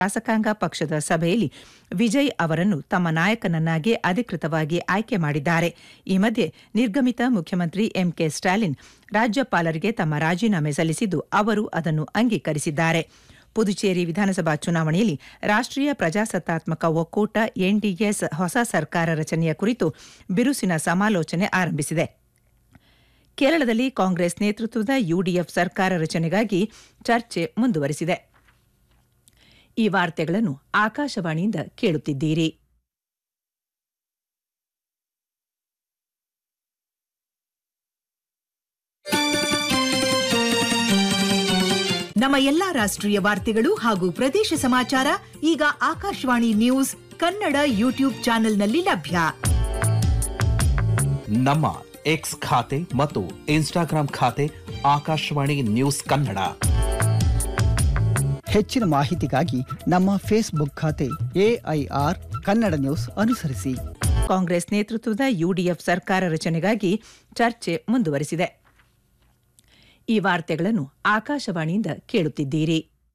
ಶಾಸಕಾಂಗ ಪಕ್ಷದ ಸಭೆಯಲ್ಲಿ ವಿಜಯ್ ಅವರನ್ನು ತಮ್ಮ ನಾಯಕನನ್ನಾಗಿ ಅಧಿಕೃತವಾಗಿ ಆಯ್ಕೆ ಮಾಡಿದ್ದಾರೆ. ಈ ಮಧ್ಯೆ ನಿರ್ಗಮಿತ ಮುಖ್ಯಮಂತ್ರಿ ಎಂಕೆ ಸ್ಟಾಲಿನ್ ರಾಜ್ಯಪಾಲರಿಗೆ ತಮ್ಮ ರಾಜೀನಾಮೆ ಸಲ್ಲಿಸಿದ್ದು ಅವರು ಅದನ್ನು ಅಂಗೀಕರಿಸಿದ್ದಾರೆ. ಪುದುಚೇರಿ ವಿಧಾನಸಭಾ ಚುನಾವಣೆಯಲ್ಲಿ ರಾಷ್ಟ್ರೀಯ ಪ್ರಜಾಸತ್ತಾತ್ಮಕ ಒಕ್ಕೂಟ ಎನ್ಡಿಎಸ್ ಹೊಸ ಸರ್ಕಾರ ರಚನೆಯ ಕುರಿತು ಬಿರುಸಿನ ಸಮಾಲೋಚನೆ ಆರಂಭಿಸಿದೆ. ಕೇರಳದಲ್ಲಿ ಕಾಂಗ್ರೆಸ್ ನೇತೃತ್ವದ ಯುಡಿಎಫ್ ಸರ್ಕಾರ ರಚನೆಗಾಗಿ ಚರ್ಚೆ ಮುಂದುವರಿಸಿದೆ. ಈ ವಾರ್ತೆಗಳನ್ನು ಆಕಾಶವಾಣಿಯಿಂದ ಕೇಳುತ್ತಿದ್ದೀರಿ. ನಮ್ಮ ಎಲ್ಲಾ ರಾಷ್ಟ್ರೀಯ ವಾರ್ತೆಗಳು ಹಾಗೂ ಪ್ರದೇಶ ಸಮಾಚಾರ ಈಗ ಆಕಾಶವಾಣಿ ನ್ಯೂಸ್ ಕನ್ನಡ ಯೂಟ್ಯೂಬ್ ಚಾನೆಲ್ನಲ್ಲಿ ಲಭ್ಯ. ನಮ್ಮ ಎಕ್ಸ್ ಖಾತೆ ಮತ್ತು ಇನ್ಸ್ಟಾಗ್ರಾಂ ಖಾತೆ ಆಕಾಶವಾಣಿ ನ್ಯೂಸ್ ಕನ್ನಡ. ಹೆಚ್ಚಿನ ಮಾಹಿತಿಗಾಗಿ ನಮ್ಮ ಫೇಸ್ಬುಕ್ ಖಾತೆ AIR ಕನ್ನಡ ನ್ಯೂಸ್ ಅನುಸರಿಸಿ. ಕಾಂಗ್ರೆಸ್ ನೇತೃತ್ವದ ಯುಡಿಎಫ್ ಸರ್ಕಾರ ರಚನೆಗಾಗಿ ಚರ್ಚೆ ಮುಂದುವರಿಸಿದೆ. ಈ ವಾರ್ತೆಗಳನ್ನು ಆಕಾಶವಾಣಿಯಿಂದ ಕೇಳುತ್ತಿದ್ದೀರಿ.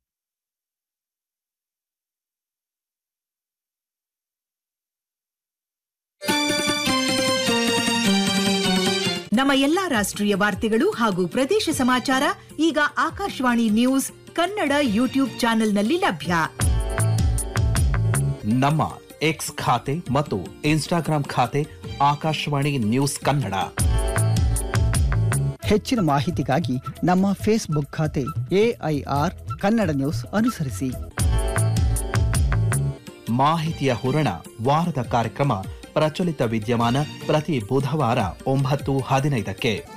ನಮ್ಮ ಎಲ್ಲಾ ರಾಷ್ಟ್ರೀಯ ವಾರ್ತೆಗಳು ಹಾಗೂ ಪ್ರದೇಶ ಸಮಾಚಾರ ಈಗ ಆಕಾಶವಾಣಿ ನ್ಯೂಸ್ ಕನ್ನಡ ಯೂಟ್ಯೂಬ್ ಚಾನೆಲ್ನಲ್ಲಿ ಲಭ್ಯ. ನಮ್ಮ ಎಕ್ಸ್ ಖಾತೆ ಮತ್ತು ಇನ್ಸ್ಟಾಗ್ರಾಂ ಖಾತೆ ಆಕಾಶವಾಣಿ ನ್ಯೂಸ್ ಕನ್ನಡ. ಹೆಚ್ಚಿನ ಮಾಹಿತಿಗಾಗಿ ನಮ್ಮ ಫೇಸ್ಬುಕ್ ಖಾತೆ AIR ಕನ್ನಡ ನ್ಯೂಸ್ ಅನುಸರಿಸಿ. ಮಾಹಿತಿಯ ಹೂರಣ ವಾರದ ಕಾರ್ಯಕ್ರಮ ಪ್ರಚಲಿತ ವಿದ್ಯಮಾನ ಪ್ರತಿ ಬುಧವಾರ 9:15